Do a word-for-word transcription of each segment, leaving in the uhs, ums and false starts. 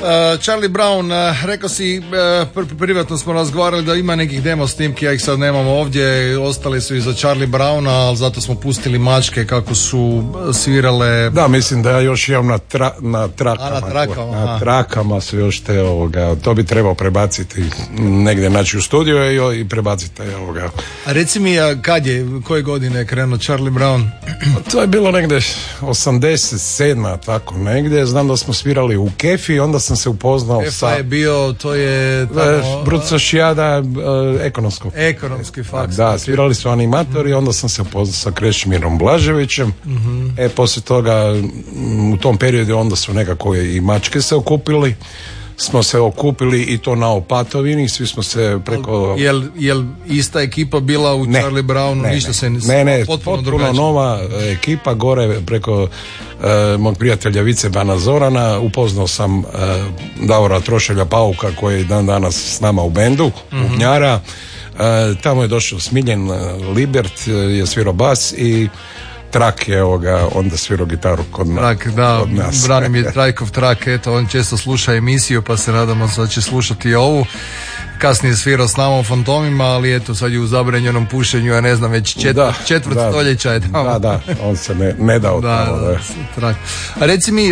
Charlie Brown, uh, rekao si, uh, privatno smo razgovarali da ima nekih demo snimki, ja ih sad nemamo ovdje, ostali su i za Charlie Browna, ali zato smo pustili mačke kako su svirale. Da, mislim da ja još imam na, tra, na trakama. A, na trakama, na trakama su još te ovoga, to bi trebao prebaciti negdje, naći u studiju i, i prebaciti ovoga. A reci mi, a kad je, koje godine je krenuo Charlie Brown? To je bilo negdje osamdeset sedma, tako negdje, znam da smo svirali u Kefi, onda sam se upoznao Kefa sa... je bio, to je... Tamo, Brucošijada ekonomskog. Ekonomski faks. Da, svirali su animatori, onda sam se upoznao sa Krešimirom Blaževićem. Mm-hmm. E, poslije toga, u tom periodu onda su nekako i mačke se okupili. Smo se okupili i to na Opatovini, svi smo se preko... Jel, jel ista ekipa bila u ne, Charlie Brownu? Ne, ništa se ne, ne, potpuno, potpuno nova ekipa, gore preko uh, mog prijatelja Vicebana Zorana, upoznao sam uh, Davora Trošelja Pauka koji je dan danas s nama u bendu, mm-hmm. bubnjara. Uh, tamo je došao Smiljen uh, Libert, uh, je svirao bas i Trak je ovoga, onda svirao gitaru kod, na, Trak, da, kod nas. Branimir Trajkov Trak, eto, on često sluša emisiju, pa se nadamo da će slušati i ovu. Kasnije svirao s nama u Fantomima, ali eto, sad je u zabranjenom pušenju, ja ne znam, već četvrt, da, četvrt da, stoljeća je tamo. Da, da, on se ne, ne dao da, tamo. Da, Trak. A reci mi,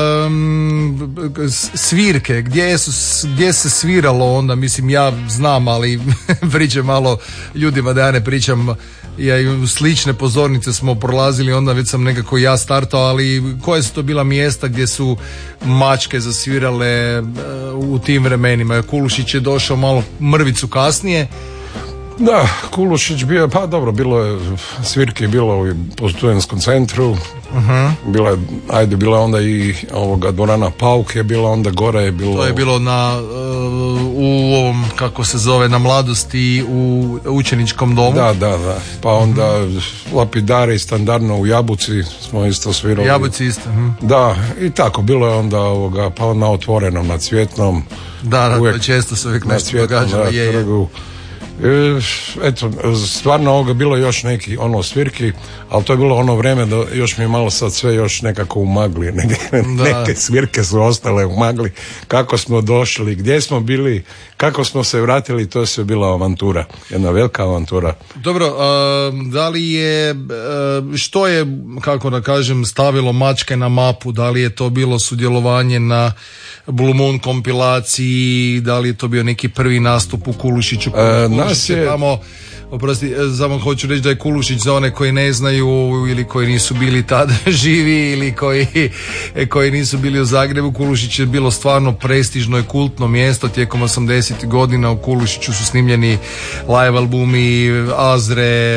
um, svirke, gdje, su, gdje se sviralo onda, mislim, ja znam, ali pričam malo ljudima da ja ne pričam. Ja i slične pozornice smo prolazili, onda već sam nekako ja startao, ali koje su to bila mjesta gdje su mačke zasvirale uh, u tim vremenima? Kulušić je došao malo mrvicu kasnije. Da, Kulušić bio, pa dobro, bilo je, svirke je bilo u po studentskom centru, uh-huh. bila je, ajde, bila je onda i ovoga dvorana Pauk je bila, onda gore je bilo... To je bilo na, uh, u ovom, kako se zove, na Mladosti u učeničkom domu. Da, da, da, pa onda uh-huh. Lapidare i standardno u Jabuci smo isto svirali. Jabuci isto. Uh-huh. Da, i tako, bilo je onda ovoga, pa na Otvorenom, na Cvjetnom. Da, da, uvijek, to često se uvijek nešto događalo. Je, je. E, eto, stvarno ovoga bilo još neki ono svirki, ali to je bilo ono vrijeme da još mi je malo sad sve još nekako u magli, neke, neke svirke su ostale u magli, kako smo došli, gdje smo bili, kako smo se vratili, to je sve bila avantura, jedna velika avantura. Dobro, a, da li je, a, što je, kako da kažem, stavilo mačke na mapu, da li je to bilo sudjelovanje na Blue Moon kompilaciji, da li je to bio neki prvi nastup u Kulušiću? E, nas je... Tamo, oprosti, samo hoću reći da je Kulušić, za one koji ne znaju ili koji nisu bili tada živi ili koji, koji nisu bili u Zagrebu, Kulušić je bilo stvarno prestižno i kultno mjesto. Tijekom osamdesetih godina u Kulušiću su snimljeni live albumi Azre,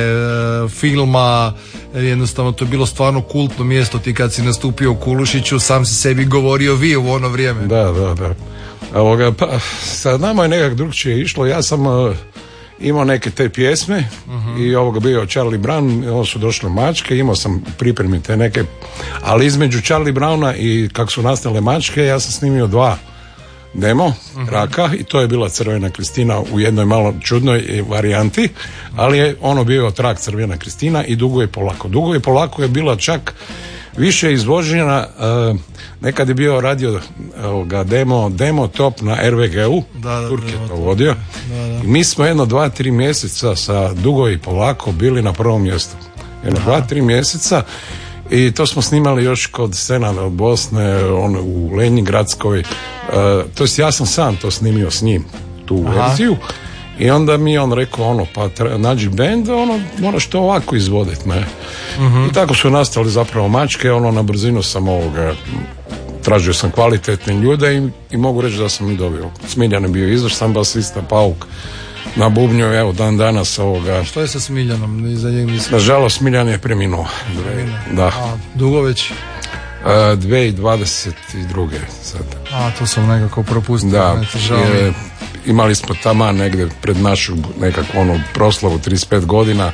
filma, jednostavno to je bilo stvarno kultno mjesto. Ti kad si nastupio u Kulušiću, sam si sebi govorio vi u ono vrijeme. Da, da, da. Ovoga, pa, sa nama je nekak drugčije išlo. Ja sam uh, imao neke te pjesme uh-huh. i ovoga bio Charlie Brown, ovo su došle mačke, imao sam pripremi te neke, ali između Charlie Browna i kako su nastale mačke, ja sam snimio dva demo, uh-huh. Raka, i to je bila Crvena Kristina u jednoj malo čudnoj varijanti, ali je ono bio Trak Crvena Kristina i Dugo i polako. Dugo i polako je bila čak više izvođena, uh, nekad je bio radio ovoga, demo, demo top na er ve ge u, Turk je to vodio, da, da. I mi smo jedno dva, tri mjeseca sa Dugo i polako bili na prvom mjestu. Jedno dva, tri mjeseca i to smo snimali još kod Senada od Bosne, on, u Lenjingradskoj, uh, to jest ja sam sam to snimio s njim, tu Aha. verziju. I onda mi je on rekao, ono, pa tre, nađi bend, ono, moraš to ovako izvoditi, ne. Uh-huh. I tako su nastali zapravo mačke, ono, na brzinu sam ovoga, tražio sam kvalitetne ljude i, i mogu reći da sam i dobio. Smiljan je bio izvrstan basista, Pauk na bubnju, evo, dan danas ovoga. Što je sa Smiljanom? Iza njeg nisam... Nažalost, Smiljan je preminuo. Da. A, dugo već? Uh, dvije tisuće dvadeset druge sad. A, to sam nekako propustio. Da, je, imali smo tamo negdje pred našu nekakvu onu proslavu trideset pet godina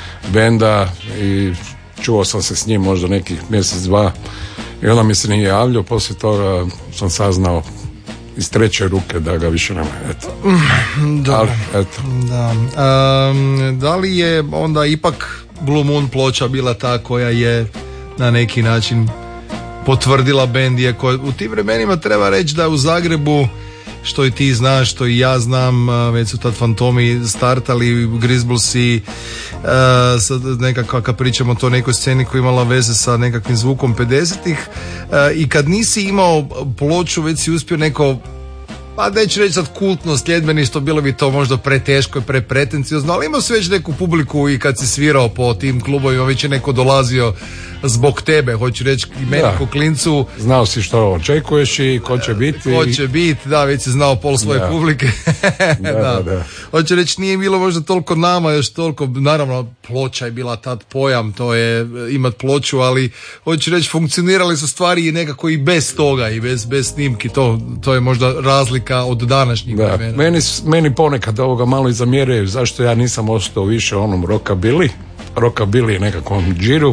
benda i čuo sam se s njim možda nekih mjesec, dva i onda mi se nije javljao, poslije toga sam saznao iz treće ruke da ga više nema, eto. Da. Ali, eto. Da. Um, da li je onda ipak Blue Moon ploča bila ta koja je na neki način potvrdila bend, iako u tim vremenima treba reći da u Zagrebu, što i ti znaš, što i ja znam, već su tad Fantomi startali, Grisblesi, sad nekako kad pričamo o to nekoj sceni koja imala veze sa nekakvim zvukom pedesetih, i kad nisi imao ploču, već si uspio neko, pa neću reći sad kultno sljedbeništvo, bilo bi to možda preteško i prepretenciozno, ali imao si već neku publiku i kad si svirao po tim klubovima, već je neko dolazio zbog tebe, hoću reći i meni ko klincu. Znao si što očekuješ i ko će biti. Ko će biti, da, već si znao pol svoje da. publike. da, da, da. Hoću reći, nije bilo možda toliko nama, još toliko, naravno ploča je bila tad pojam, to je imat ploču, ali hoću reći, funkcionirali su stvari i nekako i bez toga i bez, bez snimki, to, to je možda razlika od današnjih vremena. Meni, meni ponekad ovoga malo i zamjeraju zašto ja nisam ostao više onom rockabilly, rockabilly nekakvom džiru.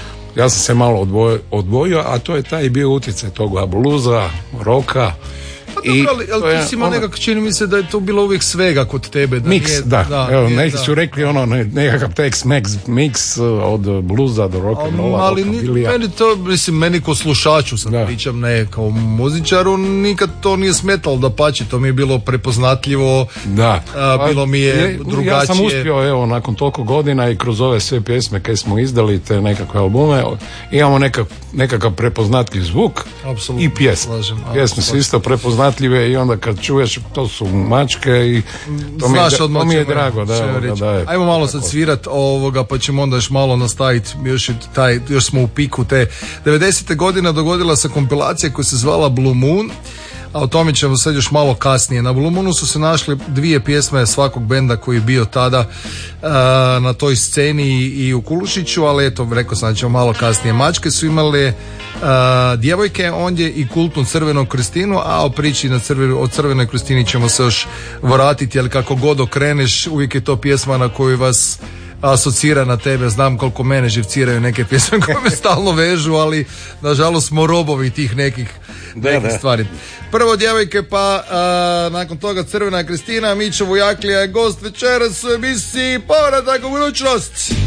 Ja sam se malo odvojio, odvojio, a to je taj bio utjecaj toga bluza, roka. Pa dobro, ali, ali ti si imao ono, nekako, čini mi se da je to bilo uvijek svega kod tebe. Da mix, nije, da. da Evo, nije, neki da. su rekli ono, ne, nekakav Tex-Mex mix od bluza do rock and rolla. Ali meni to, mislim, meni ko slušaču sad da. pričam, ne kao muzičaru, nikad to nije smetalo, da pači, to mi je bilo prepoznatljivo, da. A, bilo mi je, je drugačije. Ja sam uspio, evo, nakon toliko godina i kroz ove sve pjesme koje smo izdali, te nekakve albume, imamo nekak, nekakav prepoznatljiv zvuk. Apsolutno, i pjesme. Slažem, pjesme su isto prepoznatljive i onda kad čuješ, to su mačke i to mi je, to mi je drago. Da, da, da je. Ajmo malo sad svirat ovoga, pa ćemo onda još malo nastaviti, još, taj, još smo u piku te devedesete godine. Dogodila se kompilacija koja se zvala Blue Moon, a o tome ćemo sad još malo kasnije. Na Blue Moonu su se našli dvije pjesme svakog benda koji je bio tada uh, na toj sceni i, i u Kulušiću, ali eto, rekao sam da ćemo malo kasnije. Mačke su imale uh, Djevojke, ondje i kultnu Crvenu Kristinu, a o priči na crvenu, o Crvenoj Kristini ćemo se još vratiti, ali kako god okreneš, uvijek je to pjesma na koju vas asocira na tebe. Znam koliko mene živciraju neke pjesme koje me stalno vežu, ali nažalost smo robovi tih nekih, da, nekih da. stvari. Prvo Djevojke, pa a, nakon toga Crvena Kristina. Mićo Vujaklija je gost večeras u emisiji Povratak u budućnost.